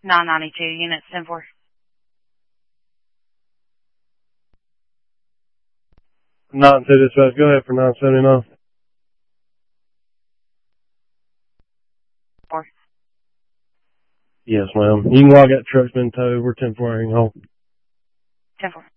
992, units 10-4. 9-2 dispatch, go ahead for 979. 4. Yes, ma'am. You can log that truck's been towed. We're 10-4 hang home. 10-4.